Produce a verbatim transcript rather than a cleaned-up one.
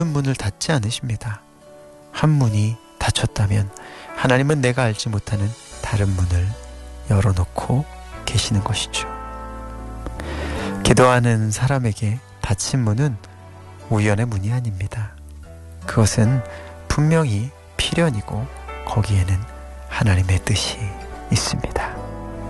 문을 닫지 않으십니다. 한 문이 닫혔다면 하나님은 내가 알지 못하는 다른 문을 열어놓고 계시는 것이죠. 기도하는 사람에게 닫힌 문은 우연의 문이 아닙니다. 그것은 분명히 필연이고 거기에는 하나님의 뜻이 있습니다.